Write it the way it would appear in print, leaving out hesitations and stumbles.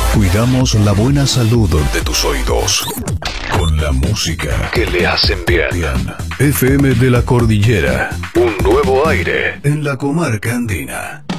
Cuidamos la buena salud de tus oídos con la música que le hacen bien. FM de la Cordillera, un nuevo aire en la comarca andina.